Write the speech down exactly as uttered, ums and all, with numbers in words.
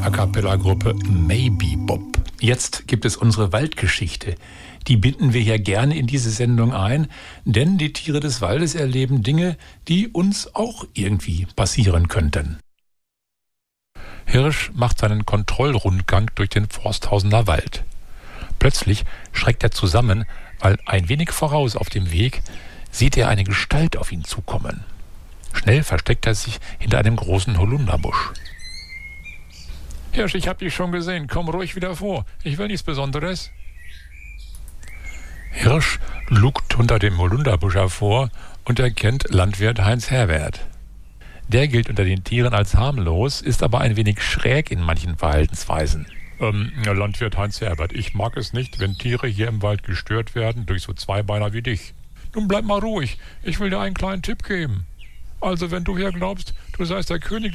A-cappella-Gruppe Maybe Bob. Jetzt gibt es unsere Waldgeschichte. Die binden wir hier gerne in diese Sendung ein, denn die Tiere des Waldes erleben Dinge, die uns auch irgendwie passieren könnten. Hirsch macht seinen Kontrollrundgang durch den Forsthausener Wald. Plötzlich schreckt er zusammen, weil ein wenig voraus auf dem Weg sieht er eine Gestalt auf ihn zukommen. Schnell versteckt er sich hinter einem großen Holunderbusch. Hirsch, ich hab dich schon gesehen. Komm ruhig wieder vor. Ich will nichts Besonderes. Hirsch lugt unter dem Holunderbusch hervor und erkennt Landwirt Heinz Herbert. Der gilt unter den Tieren als harmlos, ist aber ein wenig schräg in manchen Verhaltensweisen. Ähm, Landwirt Heinz Herbert, ich mag es nicht, wenn Tiere hier im Wald gestört werden durch so Zweibeiner wie dich. Nun bleib mal ruhig, ich will dir einen kleinen Tipp geben. Also wenn du hier glaubst, du seist der König